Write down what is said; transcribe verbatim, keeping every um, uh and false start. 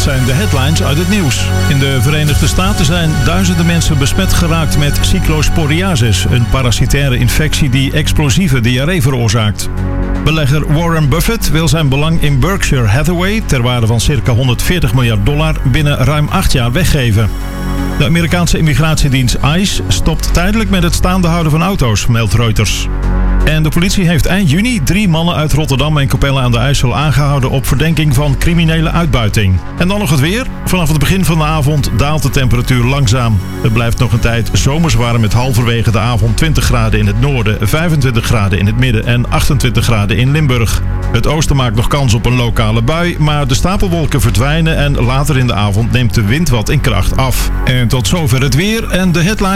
zijn de headlines uit het nieuws. In de Verenigde Staten zijn duizenden mensen besmet geraakt met cyclosporiasis, een parasitaire infectie die explosieve diarree veroorzaakt. Belegger Warren Buffett wil zijn belang in Berkshire Hathaway ter waarde van circa honderdveertig miljard dollar binnen ruim acht jaar weggeven. De Amerikaanse immigratiedienst ICE stopt tijdelijk met het staande houden van auto's, meldt Reuters. En de politie heeft eind juni drie mannen uit Rotterdam en Capelle aan de IJssel aangehouden op verdenking van criminele uitbuiting. En dan nog het weer. Vanaf het begin van de avond daalt de temperatuur langzaam. Het blijft nog een tijd zomers warm met halverwege de avond twintig graden in het noorden, vijfentwintig graden in het midden en achtentwintig graden in Limburg. Het oosten maakt nog kans op een lokale bui, maar de stapelwolken verdwijnen en later in de avond neemt de wind wat in kracht af. En tot zover het weer en de headline.